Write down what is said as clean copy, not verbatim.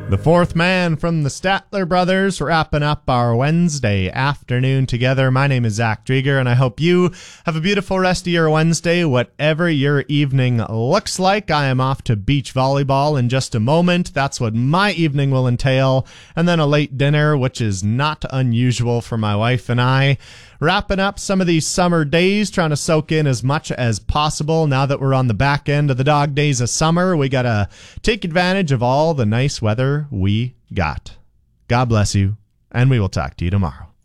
The fourth man from the Statler Brothers, wrapping up our Wednesday afternoon together. My name is Zach Drieger, and I hope you have a beautiful rest of your Wednesday, whatever your evening looks like. I am off to beach volleyball in just a moment. That's what my evening will entail. And then a late dinner, which is not unusual for my wife and I. Wrapping up some of these summer days, trying to soak in as much as possible. Now that we're on the back end of the dog days of summer, we got to take advantage of all the nice weather we got. God bless you, and we will talk to you tomorrow.